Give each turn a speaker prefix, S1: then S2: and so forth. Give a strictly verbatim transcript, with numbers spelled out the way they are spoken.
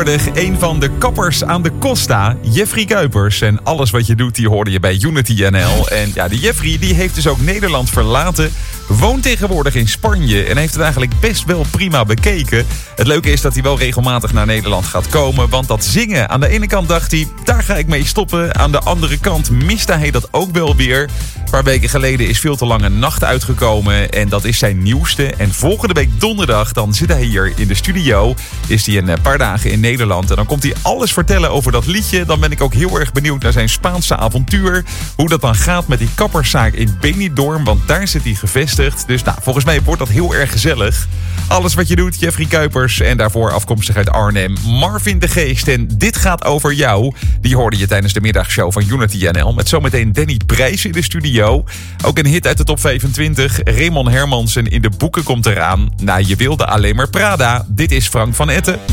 S1: tegenwoordig een van de kappers aan de Costa, Jeffrey Kuipers. En alles wat je doet, die hoorde je bij Unity N L. En ja, die Jeffrey die heeft dus ook Nederland verlaten. Woont tegenwoordig in Spanje en heeft het eigenlijk best wel prima bekeken. Het leuke is dat hij wel regelmatig naar Nederland gaat komen. Want dat zingen, aan de ene kant dacht hij, daar ga ik mee stoppen. Aan de andere kant miste hij dat ook wel weer. Een paar weken geleden is Veel te lange nacht uitgekomen. En dat is zijn nieuwste. En volgende week donderdag, dan zit hij hier in de studio. Is hij een paar dagen in Nederland. En dan komt hij alles vertellen over dat liedje. Dan ben ik ook heel erg benieuwd naar zijn Spaanse avontuur. Hoe dat dan gaat met die kapperszaak in Benidorm. Want daar zit hij gevestigd. Dus nou, volgens mij wordt dat heel erg gezellig. Alles wat je doet, Jeffrey Kuipers. En daarvoor afkomstig uit Arnhem, Marvin de Geest. En dit gaat over jou. Die hoorde je tijdens de middagshow van Unity N L. Met zometeen Danny Prijs in de studio. Ook een hit uit de top vijfentwintig. Raymond Hermansen in de boeken komt eraan. Nou, je wilde alleen maar Prada. Dit is Frank van Etten.